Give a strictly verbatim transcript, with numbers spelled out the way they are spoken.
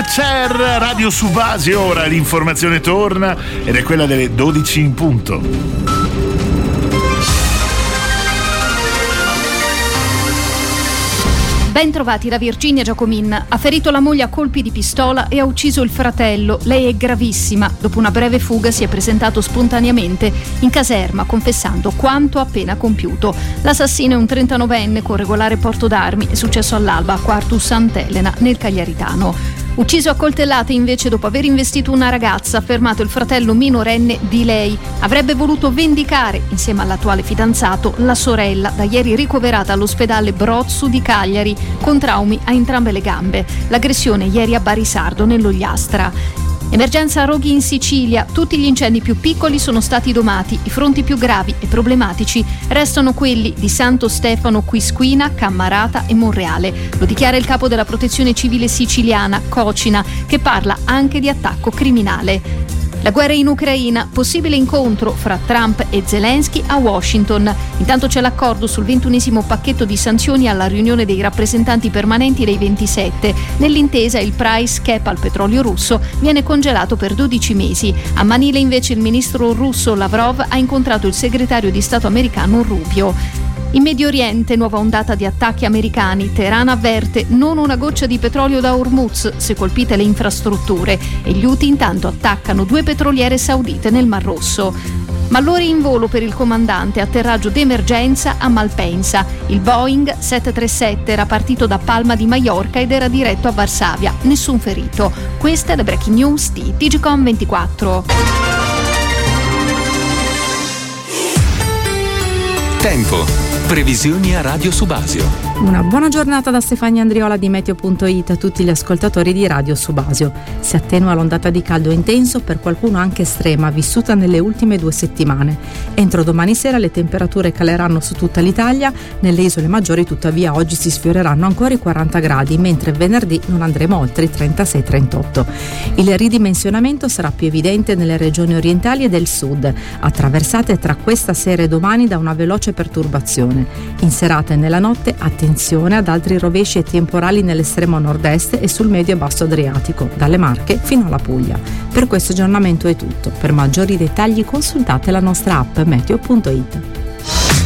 Cher, Radio Subasio. Ora l'informazione torna ed è quella delle dodici in punto. Ben trovati da Virginia Giacomin. Ha ferito la moglie a colpi di pistola e ha ucciso il fratello. Lei è gravissima. Dopo una breve fuga si è presentato spontaneamente in caserma confessando quanto ha appena compiuto. L'assassino è un trentanovenne con regolare porto d'armi. È successo all'alba a Quartus Sant'Elena nel Cagliaritano. Ucciso a coltellate invece dopo aver investito una ragazza, ha fermato il fratello minorenne di lei. Avrebbe voluto vendicare, insieme all'attuale fidanzato, la sorella, da ieri ricoverata all'ospedale Brozzu di Cagliari, con traumi a entrambe le gambe. L'aggressione ieri a Barisardo, nell'Ogliastra. Emergenza roghi in Sicilia. Tutti gli incendi più piccoli sono stati domati. I fronti più gravi e problematici restano quelli di Santo Stefano, Quisquina, Cammarata e Monreale. Lo dichiara il capo della Protezione Civile siciliana, Cocina, che parla anche di attacco criminale. La guerra in Ucraina, possibile incontro fra Trump e Zelensky a Washington. Intanto c'è l'accordo sul ventunesimo pacchetto di sanzioni alla riunione dei rappresentanti permanenti dei ventisette. Nell'intesa il price cap al petrolio russo viene congelato per dodici mesi. A Manila invece il ministro russo Lavrov ha incontrato il segretario di Stato americano Rubio. In Medio Oriente, nuova ondata di attacchi americani. Teheran avverte: non una goccia di petrolio da Hormuz se colpite le infrastrutture. E gli Houthi intanto attaccano due petroliere saudite nel Mar Rosso. Malori in volo per il comandante, atterraggio d'emergenza a Malpensa. Il Boeing sette tre sette era partito da Palma di Maiorca ed era diretto a Varsavia. Nessun ferito. Questa è la breaking news di Digicom ventiquattro. Tempo. Previsioni a Radio Subasio. Una buona giornata da Stefania Andriola di Meteo punto it a tutti gli ascoltatori di Radio Subasio. Si attenua l'ondata di caldo intenso, per qualcuno anche estrema, vissuta nelle ultime due settimane. Entro domani sera le temperature caleranno su tutta l'Italia. Nelle isole maggiori tuttavia oggi si sfioreranno ancora i quaranta gradi, mentre venerdì non andremo oltre i trentasei trentotto. Il ridimensionamento sarà più evidente nelle regioni orientali e del sud, attraversate tra questa sera e domani da una veloce perturbazione. In serata e nella notte attenzione ad altri rovesci e temporali nell'estremo nord-est e sul medio e basso Adriatico, dalle Marche fino alla Puglia. Per questo aggiornamento è tutto. Per maggiori dettagli consultate la nostra app Meteo punto it.